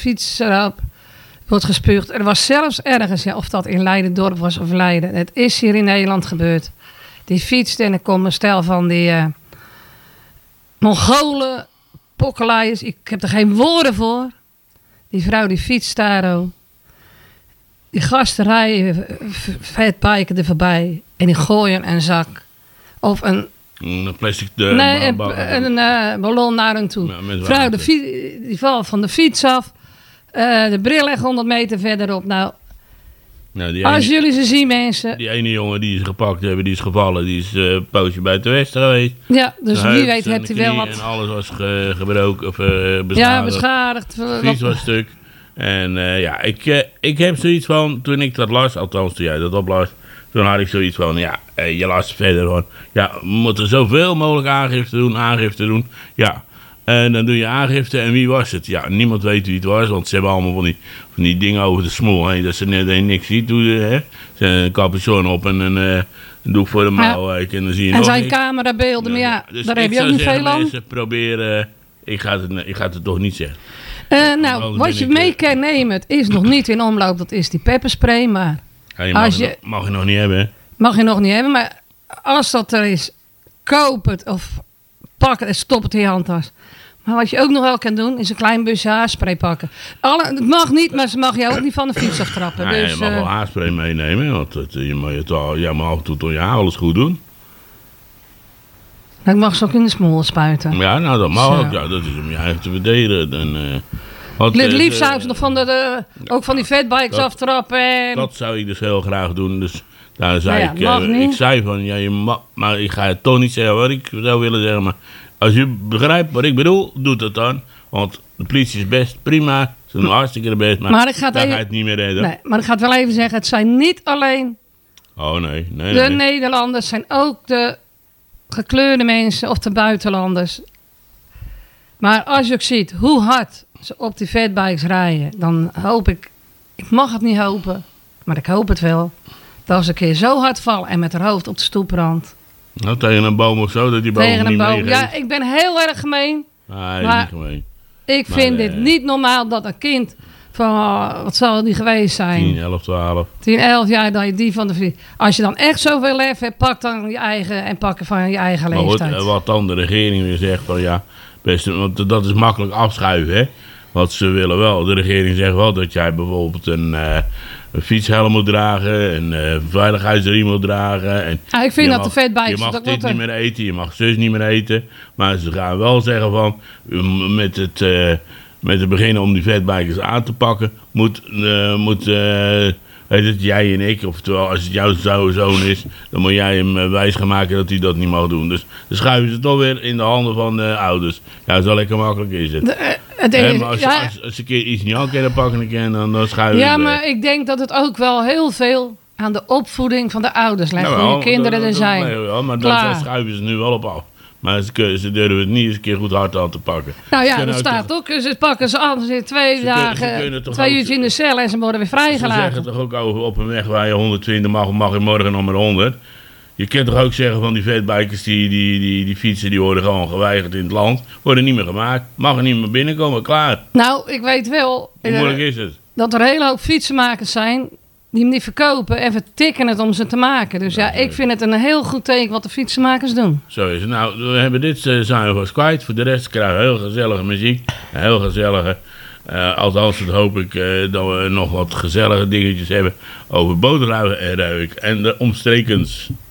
fiets erop. Wordt gespuugd. Er was zelfs ergens, of dat in Leiden-dorp was of Leiden. Het is hier in Nederland gebeurd. Die fietst en er komt een stel van die Mongolen, pokkelaaiers. Ik heb er geen woorden voor. Die vrouw die fietst daar. Die gasten rijden vetpijken er voorbij. En die gooien een zak. Of een plastic een ballon naar hen toe. Ja, vrouw die valt van de fiets af. De bril ligt 100 meter verderop. Nou, als jullie ze zien, mensen. Die ene jongen die is gepakt hebben, die is gevallen. Die is een poosje bij de Westen geweest. Ja, dus wie weet hebt hij wel wat. En alles was gebroken of beschadigd. Ja, beschadigd. De fiets was stuk. En ik heb zoiets van, toen ik dat las, althans toen jij dat oplas, toen had ik zoiets van, je las verder van, we moeten zoveel mogelijk aangifte doen. Ja, en dan doe je aangifte en wie was het? Ja, niemand weet wie het was, want ze hebben allemaal van die dingen over de smoel heen, dat ze net niks ziet. Ze een capuchon op en een doek voor de mouw. En dan zie je en nog zijn niks. Camerabeelden, Dus daar heb je ook niet veel aan. Mensen proberen, ik ga het toch niet zeggen. Wat je mee kan nemen, het is nog niet in omloop, dat is die pepperspray, maar... mag je nog niet hebben, hè? Mag je nog niet hebben, maar als dat er is, koop het of pak het en stop het in je handtas. Maar wat je ook nog wel kan doen, is een klein busje haarspray pakken. Het mag niet, maar ze mag je ook niet van de fiets aftrappen. Dus, je mag wel haarspray meenemen, want je mag af en toe toch je haar alles goed doen. Ik mag ze ook in de smoel spuiten. Ja, nou dat mag ook. Ja, dat is om je eigen te verdedigen. Het liefst zou ze nog ook van die fatbikes aftrappen. Dat zou ik dus heel graag doen. Dus daar zei ik zei van, je mag, maar ik ga het toch niet zeggen wat ik zou willen zeggen. Maar als je begrijpt wat ik bedoel, doe dat dan. Want de politie is best prima. Ze doen hartstikke de best, maar daar ga je het niet meer redden. Nee, maar ik ga het wel even zeggen, het zijn niet alleen nee. de Nederlanders, zijn ook de gekleurde mensen of de buitenlanders. Maar als je ook ziet hoe hard ze op die fatbikes rijden, dan hoop ik mag het niet hopen, maar ik hoop het wel, dat ze een keer zo hard vallen en met haar hoofd op de stoeprand. Nou, tegen een boom of zo, dat die boom tegen niet meegeeft. Ja, ik ben heel erg gemeen. Nee, maar niet gemeen. Ik vind dit niet normaal dat een kind van, wat zal die geweest zijn? 10, 11, 12. 10, 11 jaar dat je die van de fiets. Als je dan echt zoveel lef hebt, pak dan je eigen en pak van je eigen leeftijd. Maar wat dan de regering weer zegt van want dat is makkelijk afschuiven, hè. Want ze willen wel, de regering zegt wel dat jij bijvoorbeeld een fietshelm moet dragen, een veiligheidsriem moet dragen. En ik vind dat de fatbikes... Je mag dit niet meer eten, je mag zus niet meer eten. Maar ze gaan wel zeggen van, met het beginnen om die fatbikers aan te pakken, moet jij en ik, oftewel als het jouw zoon is, dan moet jij hem wijs gaan maken dat hij dat niet mag doen. Dus dan schuiven ze toch weer in de handen van de ouders. Ja, zo lekker makkelijk is het. Maar als je een keer iets niet aan kan pakken, dan schuiven ze. Ja, maar ik denk dat het ook wel heel veel aan de opvoeding van de ouders ligt. Hoe je kinderen er zijn. Maar daar schuiven ze nu wel op af. Maar ze durven het niet eens een keer goed hard aan te pakken. Nou ja, dat staat ook. Ze pakken ze anders in 2 dagen, 2 uurtjes in de cel en ze worden weer vrijgelaten. Ze zeggen toch ook over op een weg waar je 120 mag je morgen nog maar 100. Je kunt toch ook zeggen van die fatbikers, die fietsen, die worden gewoon geweigerd in het land. Worden niet meer gemaakt. Mag er niet meer binnenkomen, klaar. Nou, ik weet wel... Hoe moeilijk is het? Dat er een hele hoop fietsenmakers zijn die hem niet verkopen en vertikken het om ze te maken. Dus ik vind het een heel goed teken wat de fietsenmakers doen. Zo is het. Nou, we hebben dit zijn we vast kwijt. Voor de rest krijgen we heel gezellige muziek. Heel gezellige. Althans, dat hoop ik dat we nog wat gezellige dingetjes hebben over Boterhaugen en Ruik en de omstrekens.